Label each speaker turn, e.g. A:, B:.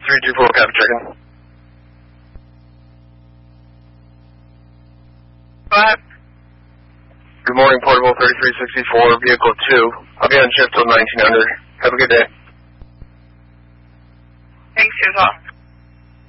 A: 324 Copy Chicken.
B: What?
A: Good morning, Portable 3364, Vehicle 2. I'll be on shift till 1900. Have a good day.
B: Thanks, as well.